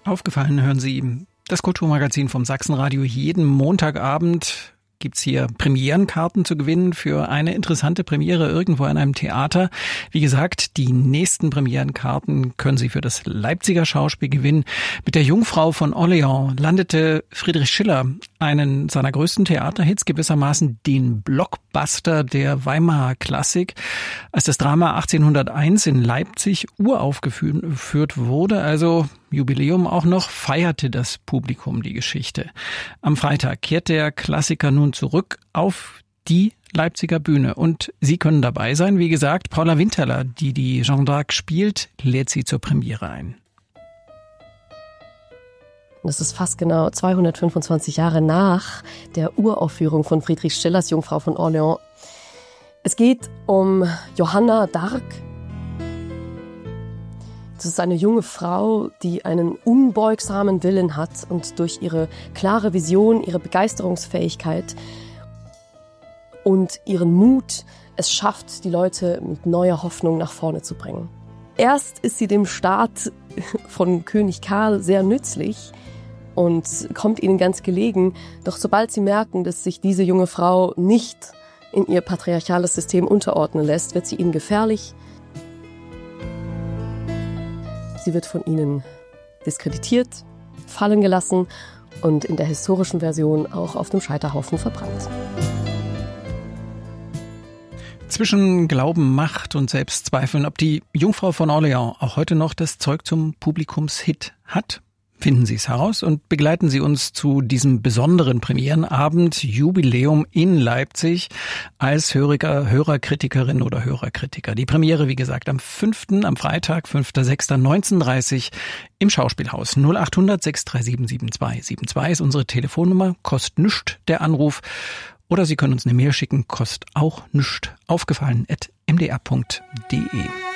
Aufgefallen hören Sie das Kulturmagazin vom Sachsenradio. Jeden Montagabend gibt's hier Premierenkarten zu gewinnen für eine interessante Premiere irgendwo an einem Theater. Wie gesagt, die nächsten Premierenkarten können Sie für das Leipziger Schauspiel gewinnen. Mit der Jungfrau von Orleans landete Friedrich Schiller einen seiner größten Theaterhits, gewissermaßen den Blockbuster der Weimarer Klassik, als das Drama 1801 in Leipzig uraufgeführt wurde, also Jubiläum auch noch, feierte das Publikum die Geschichte. Am Freitag kehrt der Klassiker nun zurück auf die Leipziger Bühne und Sie können dabei sein. Wie gesagt, Paula Winterler, die Jeanne d'Arc spielt, lädt Sie zur Premiere ein. Das ist fast genau 225 Jahre nach der Uraufführung von Friedrich Schillers Jungfrau von Orleans. Es geht um Johanna d'Arc. Das ist eine junge Frau, die einen unbeugsamen Willen hat und durch ihre klare Vision, ihre Begeisterungsfähigkeit und ihren Mut es schafft, die Leute mit neuer Hoffnung nach vorne zu bringen. Erst ist sie dem Staat von König Karl sehr nützlich und kommt ihnen ganz gelegen. Doch sobald sie merken, dass sich diese junge Frau nicht in ihr patriarchales System unterordnen lässt, wird sie ihnen gefährlich. Sie wird von ihnen diskreditiert, fallen gelassen und in der historischen Version auch auf dem Scheiterhaufen verbrannt. Zwischen Glauben, Macht und Selbstzweifeln, ob die Jungfrau von Orleans auch heute noch das Zeug zum Publikumshit hat? Finden Sie es heraus und begleiten Sie uns zu diesem besonderen Premierenabend Jubiläum in Leipzig als Hörerkritikerin oder Hörerkritiker. Die Premiere, wie gesagt, am Freitag, 5.6.19:30 im Schauspielhaus. 0800 637 7272 ist unsere Telefonnummer, kostet nüscht der Anruf. Oder Sie können uns eine Mail schicken, kostet auch nüscht, aufgefallen@mdr.de.